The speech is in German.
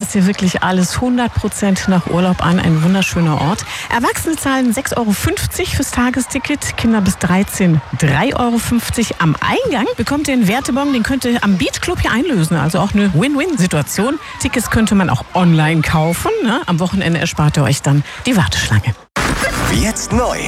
ist hier wirklich alles 100% nach Urlaub an. Ein wunderschöner Ort. Erwachsene zahlen 6,50 Euro fürs Tagesticket. Kinder bis 13 3,50 Euro. Am Eingang bekommt ihr einen Wertebon, den könnt ihr am Beach Club hier einlösen. Also auch eine Win-Win-Situation. Tickets könnte man auch online kaufen. Ne? Am Wochenende erspart ihr euch dann die Warteschlange. Jetzt neu.